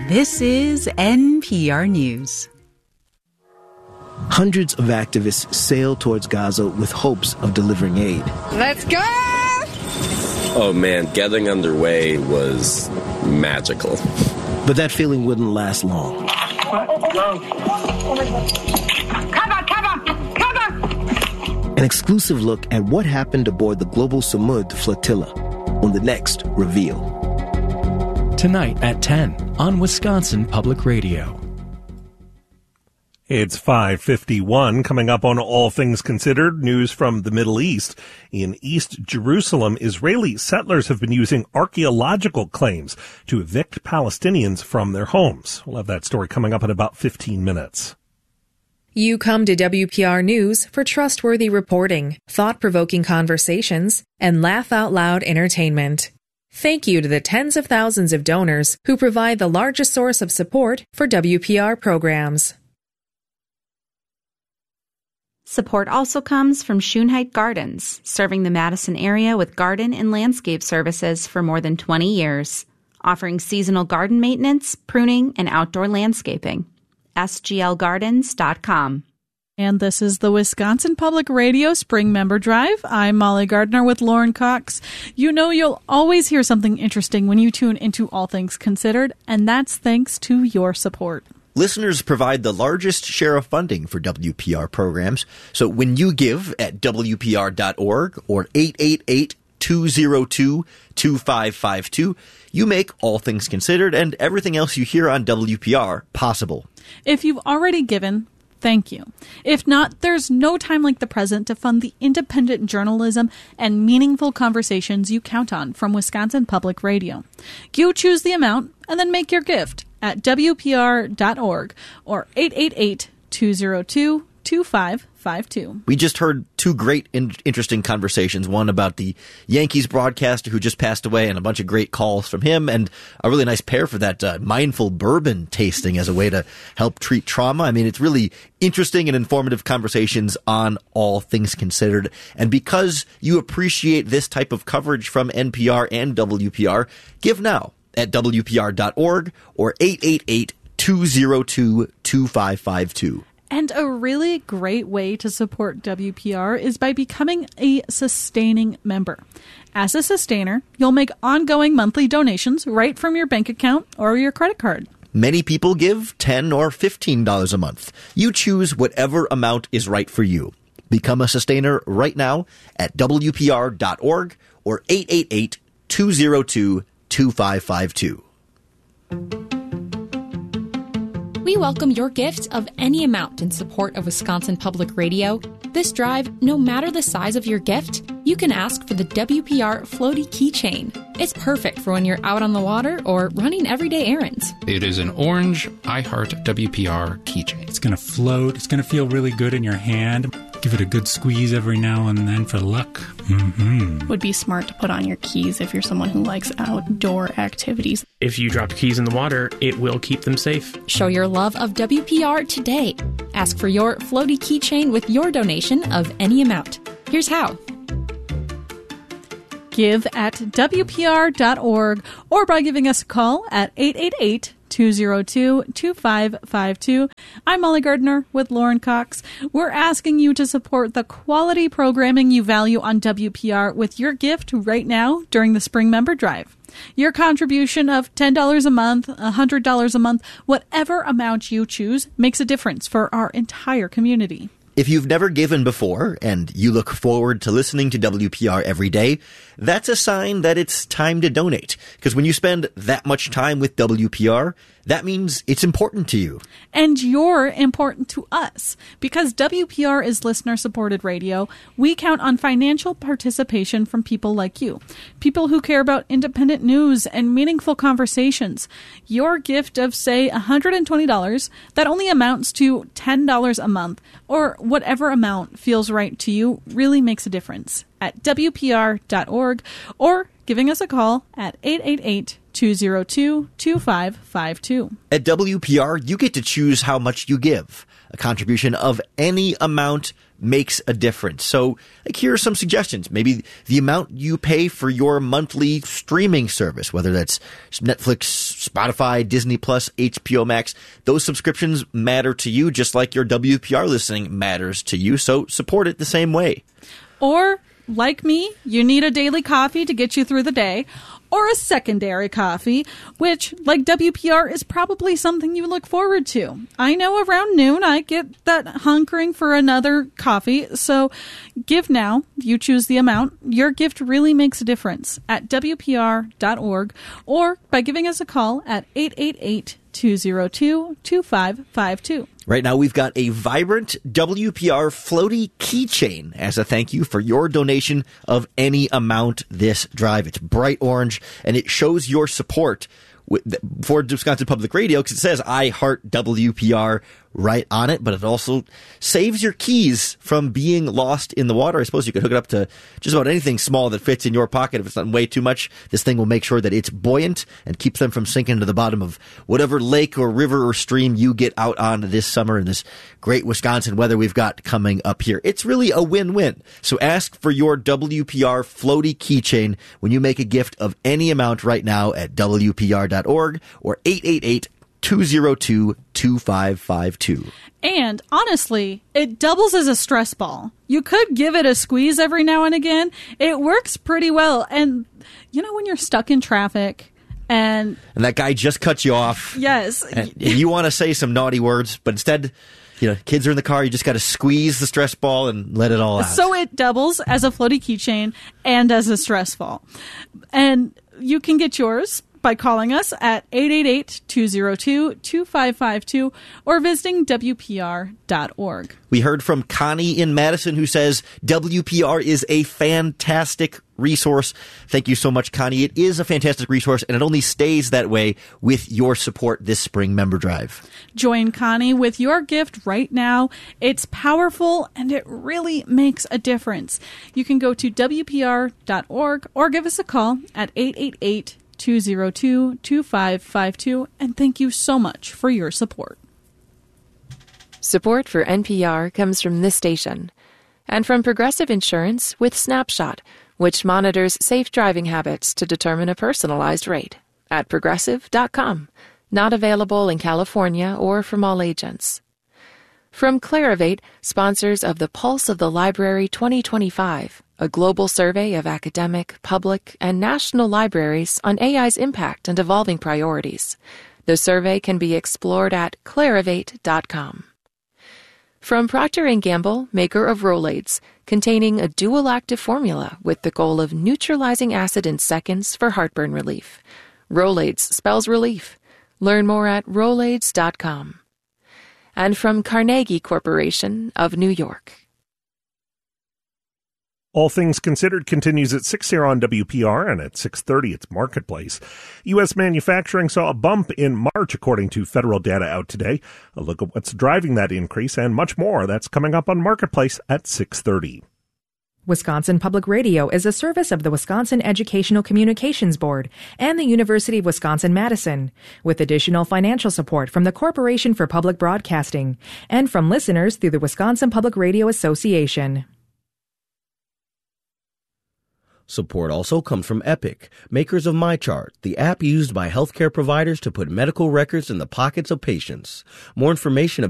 This is NPR News. Hundreds of activists sailed towards Gaza with hopes of delivering aid. Let's go! Oh man, getting underway was magical. But that feeling wouldn't last long. Cover! An exclusive look at what happened aboard the Global Samud flotilla on the next Reveal. Tonight at 10 on Wisconsin Public Radio. It's 5:51. Coming up on All Things Considered, news from the Middle East. In East Jerusalem, Israeli settlers have been using archaeological claims to evict Palestinians from their homes. We'll have that story coming up in about 15 minutes. You come to WPR News for trustworthy reporting, thought-provoking conversations, and laugh-out-loud entertainment. Thank you to the tens of thousands of donors who provide the largest source of support for WPR programs. Support also comes from Schoenheit Gardens, serving the Madison area with garden and landscape services for more than 20 years, offering seasonal garden maintenance, pruning, and outdoor landscaping. sglgardens.com. And this is the Wisconsin Public Radio Spring Member Drive. I'm Molly Gardner with Lauren Cox. You know you'll always hear something interesting when you tune into All Things Considered, and that's thanks to your support. Listeners provide the largest share of funding for WPR programs. So when you give at WPR.org or 888-202-2552, you make All Things Considered and everything else you hear on WPR possible. If you've already given, thank you. If not, there's no time like the present to fund the independent journalism and meaningful conversations you count on from Wisconsin Public Radio. You choose the amount and then make your gift at WPR.org or 888-202-2552. We just heard two great, interesting conversations. One about the Yankees broadcaster who just passed away and a bunch of great calls from him, and a really nice pair for that mindful bourbon tasting as a way to help treat trauma. I mean, it's really interesting and informative conversations on All Things Considered. And because you appreciate this type of coverage from NPR and WPR, give now at WPR.org or 888-202-2552. And a really great way to support WPR is by becoming a sustaining member. As a sustainer, you'll make ongoing monthly donations right from your bank account or your credit card. Many people give $10 or $15 a month. You choose whatever amount is right for you. Become a sustainer right now at WPR.org or 888-202-2552. We welcome your gift of any amount in support of Wisconsin Public Radio. This drive, no matter the size of your gift, you can ask for the WPR Floaty Keychain. It's perfect for when you're out on the water or running everyday errands. It is an orange I Heart WPR keychain. It's going to float. It's going to feel really good in your hand. Give it a good squeeze every now and then for luck. Mm-hmm. Would be smart to put on your keys if you're someone who likes outdoor activities. If you drop keys in the water, it will keep them safe. Show your love of WPR today. Ask for your floaty keychain with your donation of any amount. Here's how. Give at WPR.org or by giving us a call at 888-202-2552. I'm Molly Gardner with Lauren Cox. We're asking you to support the quality programming you value on WPR with your gift right now during the Spring Member Drive. Your contribution of $10 a month, $100 a month, whatever amount you choose makes a difference for our entire community. If you've never given before and you look forward to listening to WPR every day, that's a sign that it's time to donate. Because when you spend that much time with WPR, that means it's important to you. And you're important to us. Because WPR is listener-supported radio, we count on financial participation from people like you. People who care about independent news and meaningful conversations. Your gift of, say, $120, that only amounts to $10 a month, or whatever amount feels right to you, really makes a difference. At WPR.org or giving us a call at 888-202-2552. At WPR, you get to choose how much you give. A contribution of any amount makes a difference. So, here are some suggestions. Maybe the amount you pay for your monthly streaming service, whether that's Netflix, Spotify, Disney Plus, HBO Max. Those subscriptions matter to you just like your WPR listening matters to you. So support it the same way. Or, like me, you need a daily coffee to get you through the day, or a secondary coffee, which, like WPR, is probably something you look forward to. I know around noon I get that hankering for another coffee, so give now. You choose the amount. Your gift really makes a difference at WPR.org or by giving us a call at 888-202-2552. Right now, we've got a vibrant WPR floaty keychain as a thank you for your donation of any amount this drive. It's bright orange, and it shows your support for Wisconsin Public Radio because it says I heart WPR right on it, but it also saves your keys from being lost in the water. I suppose you could hook it up to just about anything small that fits in your pocket. If it's not way too much, this thing will make sure that it's buoyant and keeps them from sinking to the bottom of whatever lake or river or stream you get out on this summer in this great Wisconsin weather we've got coming up here. It's really a win-win. So ask for your WPR floaty keychain when you make a gift of any amount right now at WPR.org or 888-202-2552. And honestly, it doubles as a stress ball. You could give it a squeeze every now and again. It works pretty well. And you know when you're stuck in traffic and that guy just cut you off. Yes. And you want to say some naughty words, but instead, kids are in the car, you just got to squeeze the stress ball and let it all out. So it doubles as a floaty keychain and as a stress ball. And you can get yours by calling us at 888-202-2552 or visiting WPR.org. We heard from Connie in Madison who says WPR is a fantastic resource. Thank you so much, Connie. It is a fantastic resource, and it only stays that way with your support this spring member drive. Join Connie with your gift right now. It's powerful, and it really makes a difference. You can go to WPR.org or give us a call at 888-202-2552, and thank you so much for your support. Support for NPR comes from this station and from Progressive Insurance with Snapshot, which monitors safe driving habits to determine a personalized rate at Progressive.com. Not available in California or from all agents. From Clarivate, sponsors of the Pulse of the Library 2025, a global survey of academic, public, and national libraries on AI's impact and evolving priorities. The survey can be explored at Clarivate.com. From Procter & Gamble, maker of Rolaids, containing a dual active formula with the goal of neutralizing acid in seconds for heartburn relief. Rolaids spells relief. Learn more at Rolaids.com. And from Carnegie Corporation of New York. All Things Considered continues at 6 here on WPR, and at 6:30 it's Marketplace. U.S. manufacturing saw a bump in March, according to federal data out today. A look at what's driving that increase and much more. That's coming up on Marketplace at 6:30. Wisconsin Public Radio is a service of the Wisconsin Educational Communications Board and the University of Wisconsin-Madison, with additional financial support from the Corporation for Public Broadcasting and from listeners through the Wisconsin Public Radio Association. Support also comes from Epic, makers of MyChart, the app used by healthcare providers to put medical records in the pockets of patients. More information